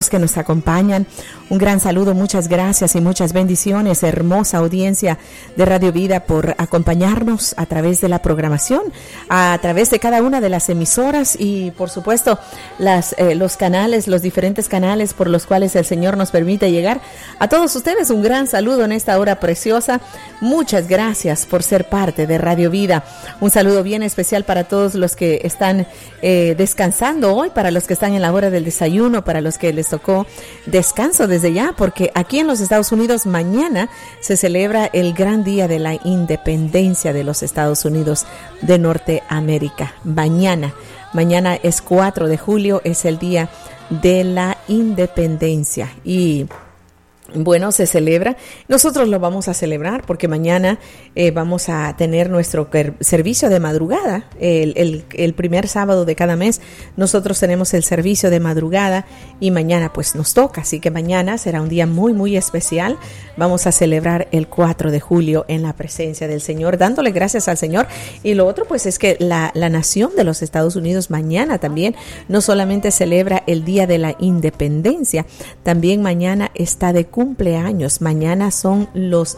los que nos acompañan. Un gran saludo, muchas gracias y muchas bendiciones, hermosa audiencia de Radio Vida, por acompañarnos a través de la programación, a través de cada una de las emisoras y por supuesto los canales, los diferentes canales por los cuales el Señor nos permite llegar a todos ustedes. Un gran saludo en esta hora preciosa. Muchas gracias por ser parte de Radio Vida. Un saludo bien especial para todos los que están descansando hoy, para los que están en la hora del desayuno, para los que les tocó descanso desde ya, porque aquí en los Estados Unidos mañana se celebra el gran día de la independencia de los Estados Unidos de Norteamérica. Mañana es 4 de julio, es el día de la independencia y bueno, se celebra. Nosotros lo vamos a celebrar porque mañana vamos a tener nuestro servicio de madrugada. El primer sábado de cada mes nosotros tenemos el servicio de madrugada y mañana pues nos toca. Así que mañana será un día muy, muy especial. Vamos a celebrar el 4 de julio en la presencia del Señor, dándole gracias al Señor. Y lo otro pues es que la nación de los Estados Unidos mañana también no solamente celebra el día de la independencia, también mañana está de cumpleaños. Mañana son los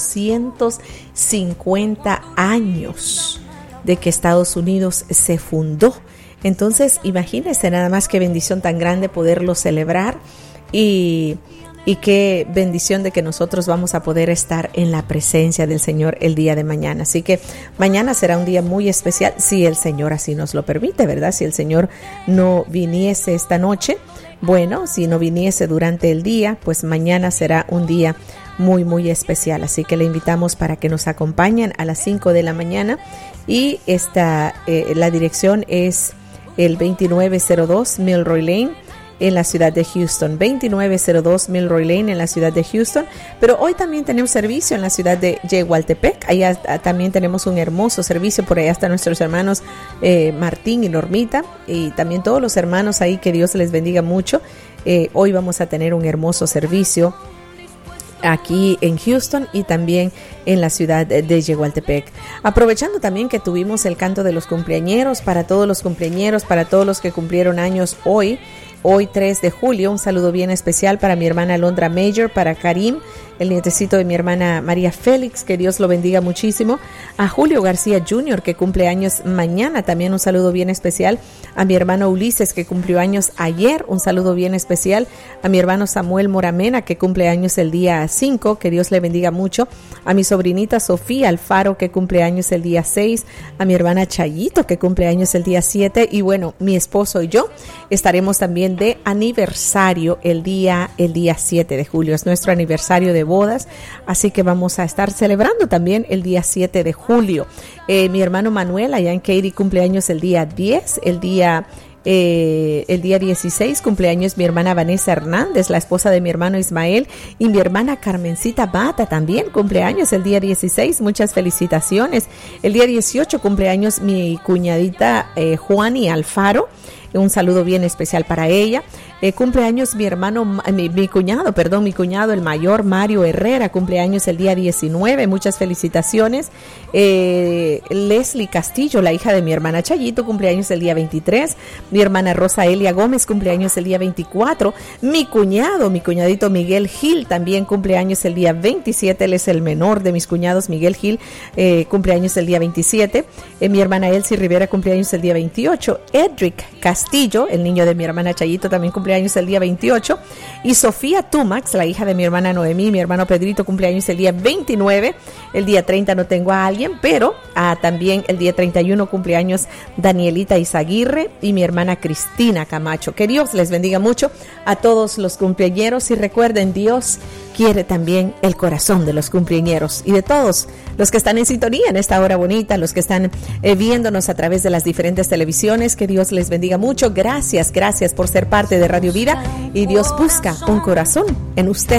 250 años de que Estados Unidos se fundó. Entonces, imagínense nada más qué bendición tan grande poderlo celebrar y qué bendición de que nosotros vamos a poder estar en la presencia del Señor el día de mañana. Así que mañana será un día muy especial, si el Señor así nos lo permite, ¿verdad? Si el Señor no viniese esta noche, bueno, si no viniese durante el día, pues mañana será un día muy, muy especial. Así que le invitamos para que nos acompañen a las 5 de la mañana y la dirección es el 2902 Milroy Lane en la ciudad de Houston, 2902 Milroy Lane en la ciudad de Houston. Pero hoy también tenemos servicio en la ciudad de Yegualtepec. Allá también tenemos un hermoso servicio. Por allá están nuestros hermanos Martín y Normita y también todos los hermanos ahí, que Dios les bendiga mucho. Hoy vamos a tener un hermoso servicio aquí en Houston y también en la ciudad de Yegualtepec. Aprovechando también que tuvimos el canto de los cumpleañeros, para todos los cumpleañeros, para todos los que cumplieron años hoy 3 de julio, un saludo bien especial para mi hermana Londra Major, para Karim, el nietecito de mi hermana María Félix, que Dios lo bendiga muchísimo, a Julio García Jr., que cumple años mañana, también un saludo bien especial, a mi hermano Ulises, que cumplió años ayer, un saludo bien especial, a mi hermano Samuel Moramena, que cumple años el día 5, que Dios le bendiga mucho, a mi sobrinita Sofía Alfaro, que cumple años el día 6, a mi hermana Chayito, que cumple años el día 7, y bueno, mi esposo y yo estaremos también de aniversario el día 7 de julio, es nuestro aniversario de bodas, así que vamos a estar celebrando también el día 7 de julio. Mi hermano Manuel allá en Katy cumpleaños el día 10, el día 16 cumpleaños mi hermana Vanessa Hernández, la esposa de mi hermano Ismael, y mi hermana Carmencita Bata también cumpleaños el día 16, muchas felicitaciones. El día 18 cumpleaños mi cuñadita Juani Alfaro, un saludo bien especial para ella. Cumpleaños mi cuñado el mayor Mario Herrera, cumpleaños el día 19, muchas felicitaciones. Leslie Castillo, la hija de mi hermana Chayito, cumpleaños el día 23. Mi hermana Rosa Elia Gómez, cumpleaños el día 24. Mi cuñadito Miguel Gil, también cumpleaños el día 27. Él es el menor de mis cuñados, Miguel Gil, cumpleaños el día 27. Mi hermana Elsie Rivera, cumpleaños el día 28. Edric Castillo, el niño de mi hermana Chayito, también cumpleaños el día 28. Y Sofía Tumax, la hija de mi hermana Noemí, mi hermano Pedrito, cumpleaños el día 29. El día 30 no tengo a alguien, pero también el día 31 cumpleaños Danielita Izaguirre y mi hermana Cristina Camacho. Que Dios les bendiga mucho a todos los cumpleañeros y recuerden, Dios quiere también el corazón de los cumpleañeros y de todos los que están en sintonía en esta hora bonita, los que están viéndonos a través de las diferentes televisiones. Que Dios les bendiga mucho. Gracias por ser parte de Radio Vida y Dios busca un corazón en usted.